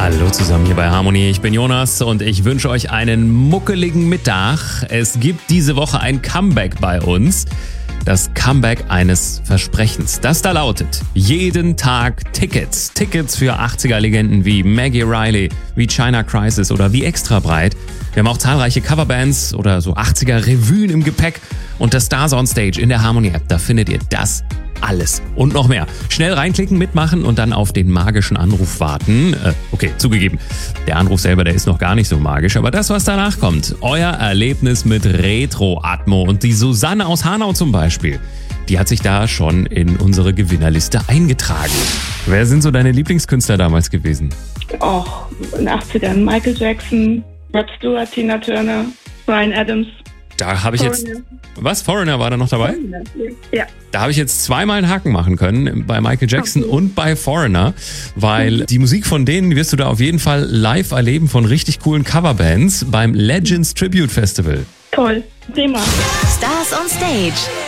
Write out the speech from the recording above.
Hallo zusammen hier bei Harmonie, ich bin Jonas und ich wünsche euch einen muckeligen Mittag. Es gibt diese Woche ein Comeback bei uns. Das Comeback eines Versprechens, das da lautet: jeden Tag Tickets. Tickets für 80er-Legenden wie Maggie Riley, wie China Crisis oder wie Extra Breit. Wir haben auch zahlreiche Coverbands oder so 80er-Revuen im Gepäck. Und das Stars on Stage in der Harmonie-App, da findet ihr das alles und noch mehr. Schnell reinklicken, mitmachen und dann auf den magischen Anruf warten. Okay, zugegeben, der Anruf selber, der ist noch gar nicht so magisch, aber das, was danach kommt, euer Erlebnis mit Retro-Atmo. Und die Susanne aus Hanau zum Beispiel, die hat sich da schon in unsere Gewinnerliste eingetragen. Wer sind so deine Lieblingskünstler damals gewesen? Auch in den 80ern Michael Jackson, Rod Stewart, Tina Turner, Bryan Adams. Da habe ich jetzt... Was? Foreigner war da noch dabei? Ja. Da habe ich jetzt zweimal einen Haken machen können, bei Michael Jackson und bei Foreigner, weil die Musik von denen wirst du da auf jeden Fall live erleben von richtig coolen Coverbands beim Legends Tribute Festival. Toll. Thema. Stars on Stage.